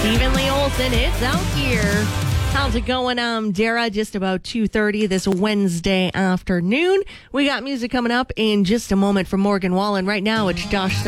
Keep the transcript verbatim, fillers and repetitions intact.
Stephen Lee Olsen, it's out here. How's it going? I'm Dara, just about two thirty this Wednesday afternoon. We got music coming up in just a moment from Morgan Wallen. Right now, it's Josh